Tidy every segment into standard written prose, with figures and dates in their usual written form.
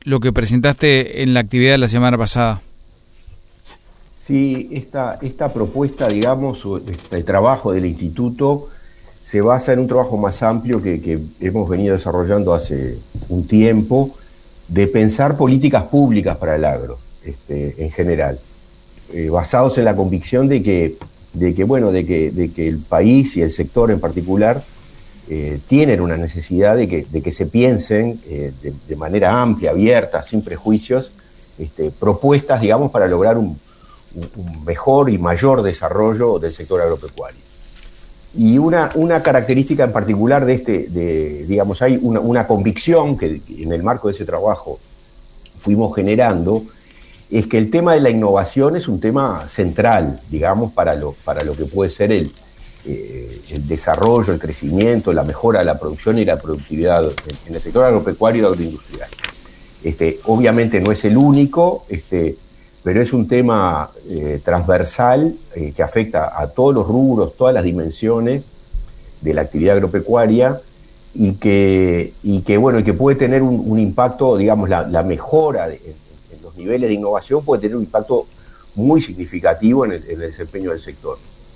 lo que presentaste en la actividad de la semana pasada. Sí, esta propuesta, digamos, este trabajo del instituto se basa en un trabajo más amplio que hemos venido desarrollando hace un tiempo, de pensar políticas públicas para el agro, en general, basados en la convicción de que el país y el sector en particular tienen una necesidad de que se piensen de manera amplia, abierta, sin prejuicios, propuestas, digamos, para lograr un mejor y mayor desarrollo del sector agropecuario. Y una característica en particular digamos, hay una convicción que en el marco de ese trabajo fuimos generando, es que el tema de la innovación es un tema central, digamos, para lo que puede ser el desarrollo, el crecimiento, la mejora de la producción y la productividad en el sector agropecuario y agroindustrial. Obviamente no es el único, pero es un tema transversal que afecta a todos los rubros, todas las dimensiones de la actividad agropecuaria y que puede tener un impacto, digamos, la mejora en los niveles de innovación puede tener un impacto muy significativo en el desempeño del sector.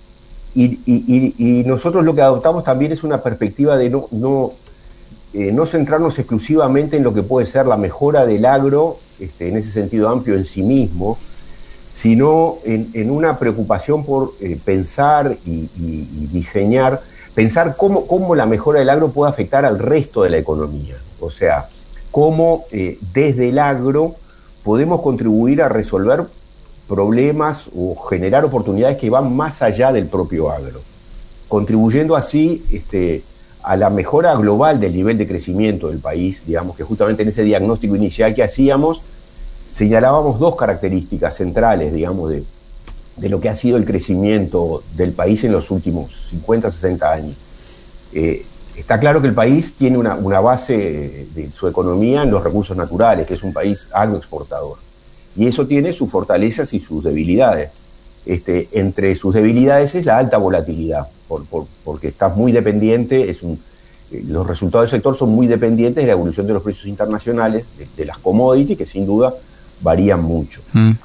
Y nosotros lo que adoptamos también es una perspectiva de no centrarnos exclusivamente en lo que puede ser la mejora del agro, en ese sentido amplio en sí mismo, sino en una preocupación por pensar y diseñar, pensar cómo la mejora del agro puede afectar al resto de la economía. O sea, cómo desde el agro podemos contribuir a resolver problemas o generar oportunidades que van más allá del propio agro, contribuyendo así a la mejora global del nivel de crecimiento del país. Digamos que justamente en ese diagnóstico inicial que hacíamos, señalábamos dos características centrales, digamos, de lo que ha sido el crecimiento del país en los últimos 50, 60 años. Está claro que el país tiene una base de su economía en los recursos naturales, que es un país agroexportador. Y eso tiene sus fortalezas y sus debilidades. Entre sus debilidades es la alta volatilidad, porque está muy dependiente, los resultados del sector son muy dependientes de la evolución de los precios internacionales, de las commodities, que sin duda varían mucho.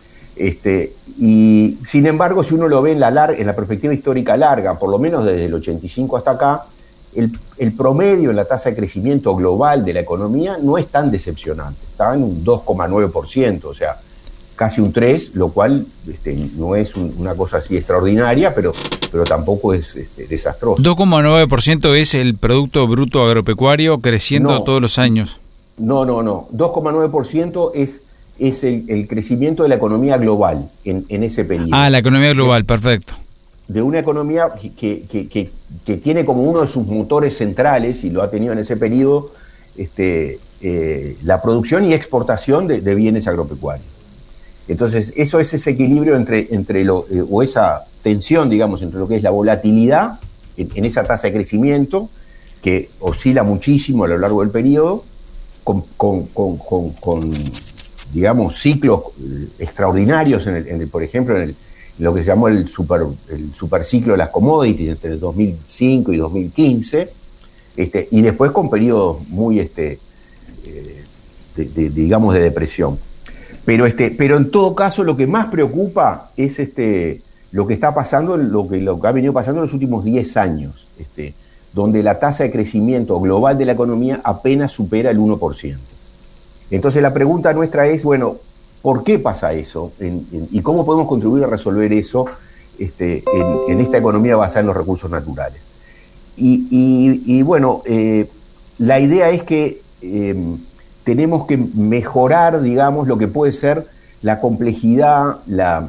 Y sin embargo, si uno lo ve en la perspectiva histórica larga, por lo menos desde el 85 hasta acá, el promedio en la tasa de crecimiento global de la economía no es tan decepcionante, está en un 2,9%, o sea, casi un 3%, lo cual no es una cosa así extraordinaria, pero tampoco es desastroso. 2,9% es el Producto Bruto Agropecuario creciendo todos los años. No. 2,9% es el crecimiento de la economía global en ese periodo. La economía global, perfecto. De una economía que tiene como uno de sus motores centrales, y lo ha tenido en ese periodo, la producción y exportación de bienes agropecuarios. Entonces, eso es ese equilibrio o esa tensión, digamos, entre lo que es la volatilidad en esa tasa de crecimiento, que oscila muchísimo a lo largo del periodo, con digamos, ciclos extraordinarios, por ejemplo, en lo que se llamó el superciclo de las commodities entre el 2005 y 2015, y después con periodos muy, digamos, de depresión. Pero en todo caso lo que más preocupa es lo que está pasando, lo que ha venido pasando en los últimos 10 años, donde la tasa de crecimiento global de la economía apenas supera el 1%. Entonces la pregunta nuestra es, bueno, ¿por qué pasa eso? ¿Y cómo podemos contribuir a resolver eso en esta economía basada en los recursos naturales? Y bueno, la idea es que tenemos que mejorar, digamos, lo que puede ser la complejidad, la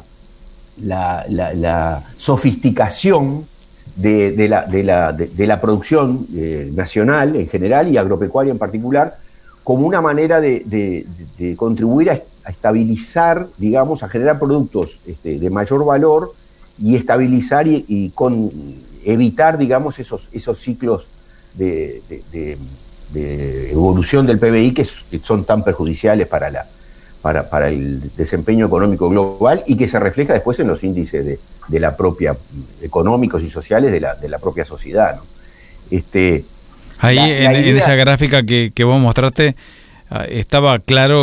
sofisticación de la producción nacional en general y agropecuaria en particular, como una manera de contribuir a estabilizar, digamos, a generar productos de mayor valor y estabilizar y evitar, digamos, esos ciclos de evolución del PBI que son tan perjudiciales para el desempeño económico global y que se refleja después en los índices de la propia económicos y sociales de la propia sociedad, ¿no? Ahí en esa gráfica que vos mostraste estaba claro